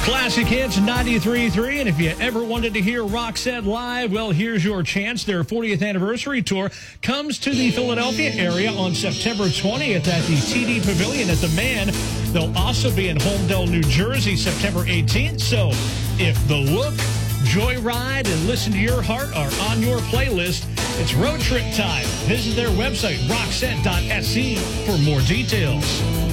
Classic Hits 93.3. And if you ever wanted to hear Roxette live, well, here's your chance. Their 40th anniversary tour comes to the Philadelphia area on September 20th at the TD Pavilion at the Man. They'll also be in Holmdel, New Jersey, September 18th. So if The Look, Joyride, and Listen to Your Heart are on your playlist, it's road trip time. Visit their website, roxette.se, for more details.